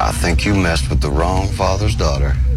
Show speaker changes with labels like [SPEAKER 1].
[SPEAKER 1] I think you messed with the wrong father's daughter.